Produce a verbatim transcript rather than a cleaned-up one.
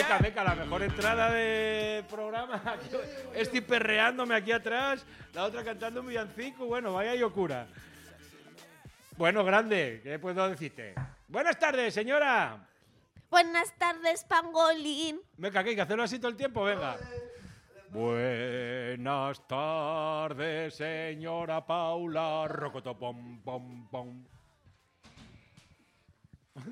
Meca, Meca, la mejor entrada de programa. Estoy perreándome aquí atrás, la otra cantando un villancico. Bueno, vaya locura. Bueno, grande, ¿qué puedo decirte? Buenas tardes, señora. Buenas tardes, pangolín. Meca, ¿qué hay que hacerlo así todo el tiempo? Venga. Buenas tardes, señora Paula. Rocoto, pom, pom, pom.